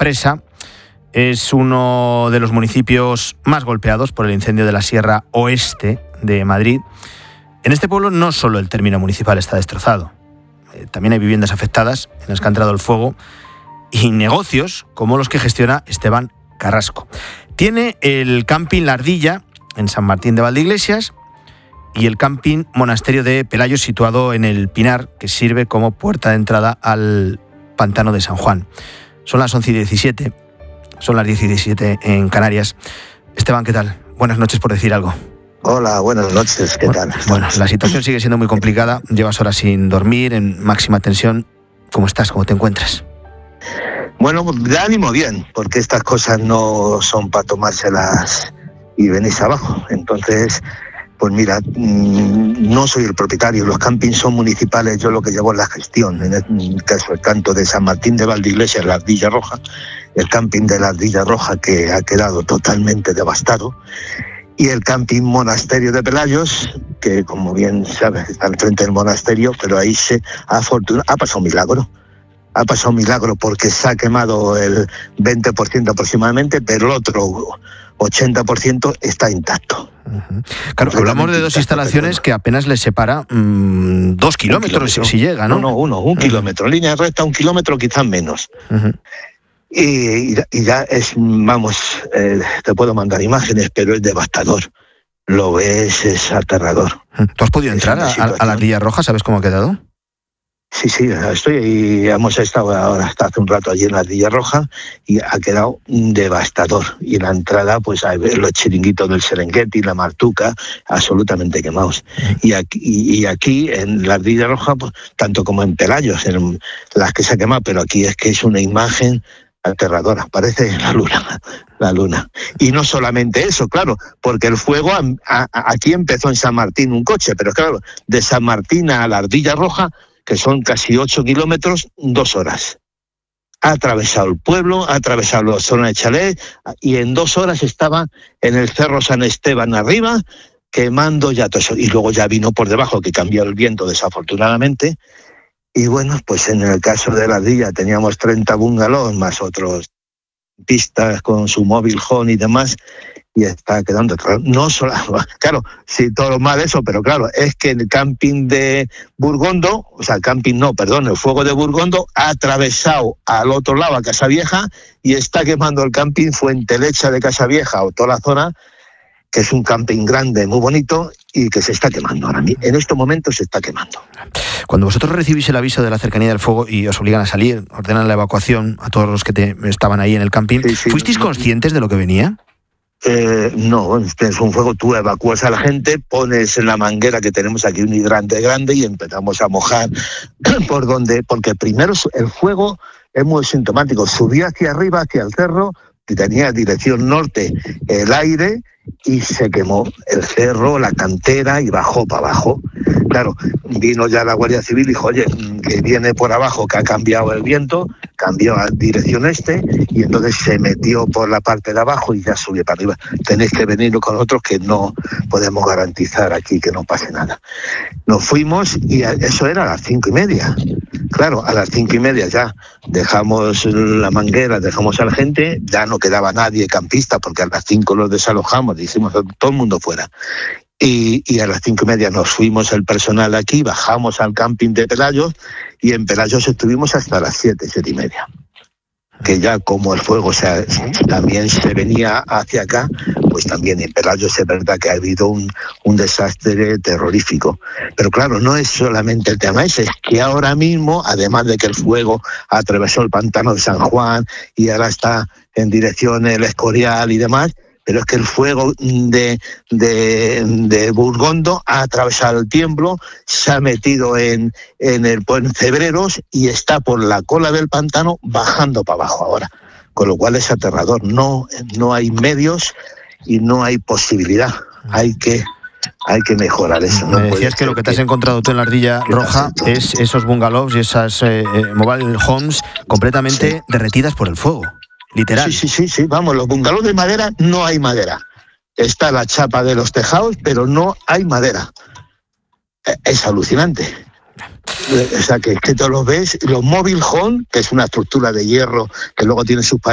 Presa es uno de los municipios más golpeados por el incendio de la Sierra Oeste de Madrid. En este pueblo no solo el término municipal está destrozado, también hay viviendas afectadas en las que ha entrado el fuego y negocios como los que gestiona Esteban Carrasco. Tiene el camping La Ardilla en San Martín de Valdeiglesias y el camping Monasterio de Pelayos, situado en el Pinar, que sirve como puerta de entrada al pantano de San Juan. Son las 11:17, son las 10:17 en Canarias. Esteban, ¿qué tal? Buenas noches, por decir algo. Hola, buenas noches, ¿qué tal? Bueno, la situación sigue siendo muy complicada, llevas horas sin dormir, en máxima tensión. ¿Cómo estás? ¿Cómo te encuentras? Bueno, de ánimo bien, porque estas cosas no son para tomárselas y venirse abajo. Entonces, pues mira, no soy el propietario, los campings son municipales, yo lo que llevo es la gestión. En el caso, tanto de San Martín de Valdeiglesias, La Ardilla Roja, el camping de La Ardilla Roja, que ha quedado totalmente devastado, y el camping Monasterio de Pelayos, que como bien sabes está al frente del monasterio, pero ahí ha pasado un milagro. Ha pasado un milagro porque se ha quemado el 20% aproximadamente, pero el otro 80% está intacto. Uh-huh. Claro, hablamos de dos instalaciones que apenas les separa 2 kilómetros, si llega, ¿no? No, un kilómetro. En línea recta, 1 kilómetro, quizás menos. Uh-huh. Y ya es, vamos, te puedo mandar imágenes, pero es devastador. Lo ves, es aterrador. ¿Tú has podido entrar a La Ardilla Roja? ¿Sabes cómo ha quedado? Sí, hemos estado ahora hasta hace un rato allí en La Ardilla Roja y ha quedado devastador. Y en la entrada, pues hay los chiringuitos del Serengeti, la Martuca, absolutamente quemados. Y aquí en La Ardilla Roja, pues, tanto como en Pelayos, en las que se ha quemado, pero aquí es que es una imagen aterradora, parece la luna. Y no solamente eso, claro, porque el fuego aquí empezó en San Martín un coche, pero claro, de San Martín a La Ardilla Roja, que son casi 8 kilómetros, 2 horas. Ha atravesado el pueblo, ha atravesado la zona de chalet y en 2 horas estaba en el Cerro San Esteban arriba, quemando ya todo eso. Y luego ya vino por debajo, que cambió el viento desafortunadamente. Y bueno, pues en el caso de La Ardilla teníamos 30 bungalows más otros pistas con su móvil home y demás, y está quedando no solo, claro, sí, todo mal eso, pero claro, es que el camping de Burgondo, el fuego de Burgondo ha atravesado al otro lado, a Casavieja, y está quemando el camping Fuentelecha de Casavieja, o toda la zona, que es un camping grande, muy bonito, y que se está quemando ahora mismo. En estos momentos se está quemando. Cuando vosotros recibís el aviso de la cercanía del fuego y os obligan a salir, ordenan la evacuación a todos los que estaban ahí en el camping, sí, ¿fuisteis conscientes de lo que venía? No, es un fuego, tú evacúas a la gente, pones en la manguera que tenemos aquí un hidrante grande y empezamos a mojar porque primero el fuego es muy sintomático, subía hacia arriba, hacia el cerro, que tenía dirección norte el aire, y se quemó el cerro, la cantera, y bajó para abajo. Claro, vino ya la Guardia Civil y dijo, oye, que viene por abajo, que ha cambiado el viento, cambió a dirección este, y entonces se metió por la parte de abajo y ya subió para arriba. Tenéis que venir con nosotros, que no podemos garantizar aquí que no pase nada. Nos fuimos y eso era a las 5:30. Claro, a las 5:30 ya dejamos la manguera, dejamos a la gente, ya no quedaba nadie campista, porque a las 5 los desalojamos, dijimos todo el mundo fuera. Y a las 5:30 nos fuimos el personal aquí, bajamos al camping de Pelayos, y en Pelayos estuvimos hasta las 7:30. Que ya como el fuego también se venía hacia acá, pues también en Pelayos es verdad que ha habido un desastre terrorífico. Pero claro, no es solamente el tema ese, es que ahora mismo, además de que el fuego atravesó el pantano de San Juan y ahora está en dirección el Escorial y demás, pero es que el fuego de Burgondo ha atravesado el Tiemblo, se ha metido en el Cebreros y está por la cola del pantano bajando para abajo ahora, con lo cual es aterrador. No hay medios y no hay posibilidad. Hay que mejorar eso. Me decías que lo que te has encontrado tú en La Ardilla Roja es esos bungalows y esas mobile homes completamente derretidas por el fuego. Literal. Sí, vamos, los bungalows de madera, no hay madera. Está la chapa de los tejados, pero no hay madera. Es alucinante. O sea, que tú los ves, los mobile home, que es una estructura de hierro que luego tiene sus